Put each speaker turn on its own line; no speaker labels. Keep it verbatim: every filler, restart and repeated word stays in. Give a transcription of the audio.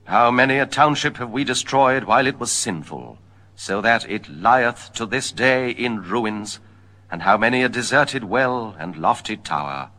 How many a township have we destroyed while it was sinful, so that it lieth to this day in ruins, and how many a deserted well and lofty tower,